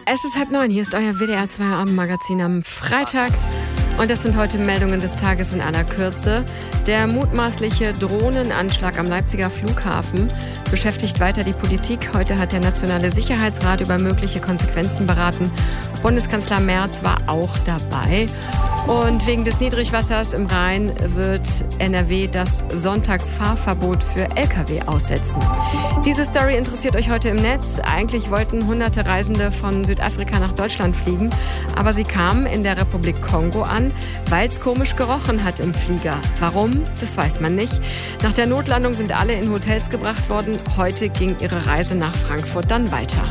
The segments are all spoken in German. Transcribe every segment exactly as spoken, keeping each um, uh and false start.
Es ist halb neun, hier ist euer W D R zwei Abendmagazin am Freitag. Und das sind heute Meldungen des Tages in aller Kürze. Der mutmaßliche Drohnenanschlag am Leipziger Flughafen beschäftigt weiter die Politik. Heute hat der Nationale Sicherheitsrat über mögliche Konsequenzen beraten. Bundeskanzler Merz war auch dabei. Und wegen des Niedrigwassers im Rhein wird N R W das Sonntagsfahrverbot für L K W aussetzen. Diese Story interessiert euch heute im Netz. Eigentlich wollten hunderte Reisende von Südafrika nach Deutschland fliegen, aber sie kamen in der Republik Kongo an, weil es komisch gerochen hat im Flieger. Warum? Das weiß man nicht. Nach der Notlandung sind alle in Hotels gebracht worden. Heute ging ihre Reise nach Frankfurt dann weiter.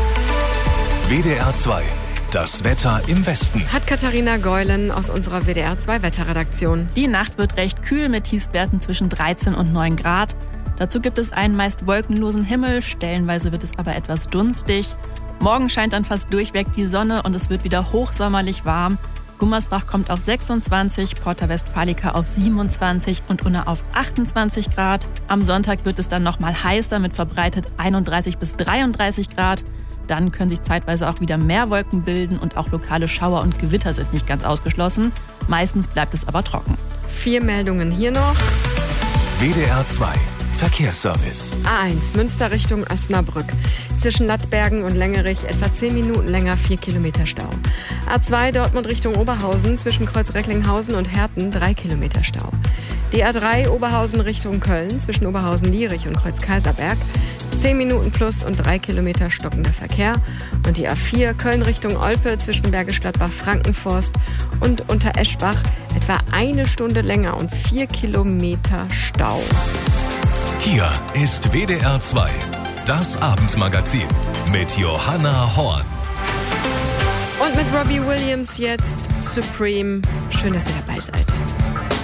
W D R zwei. Das Wetter im Westen. Hat Katharina Geulen aus unserer W D R zwei Wetterredaktion. Die Nacht wird recht kühl mit Tiefstwerten zwischen dreizehn und neun Grad. Dazu gibt es einen meist wolkenlosen Himmel, stellenweise wird es aber etwas dunstig. Morgen scheint dann fast durchweg die Sonne und es wird wieder hochsommerlich warm. Gummersbach kommt auf sechsundzwanzig, Porta Westfalica auf siebenundzwanzig und Unna auf achtundzwanzig Grad. Am Sonntag wird es dann nochmal heißer mit verbreitet einunddreißig bis dreiunddreißig Grad. Dann können sich zeitweise auch wieder mehr Wolken bilden und auch lokale Schauer und Gewitter sind nicht ganz ausgeschlossen. Meistens bleibt es aber trocken. Vier Meldungen hier noch. W D R zwei Verkehrsservice. A eins, Münster Richtung Osnabrück. Zwischen Lattbergen und Längerich etwa zehn Minuten länger, vier Kilometer Stau. A zwei, Dortmund Richtung Oberhausen. Zwischen Kreuz Recklinghausen und Herten drei Kilometer Stau. Die A drei, Oberhausen Richtung Köln. Zwischen Oberhausen-Lierich und Kreuz Kaiserberg. zehn Minuten plus und drei Kilometer stockender Verkehr. Und die A vier, Köln Richtung Olpe. Zwischen Bergisch Gladbach, Frankenforst und Untereschbach etwa eine Stunde länger und vier Kilometer Stau. Hier ist W D R zwei, das Abendmagazin mit Johanna Horn. Und mit Robbie Williams jetzt Supreme. Schön, dass ihr dabei seid.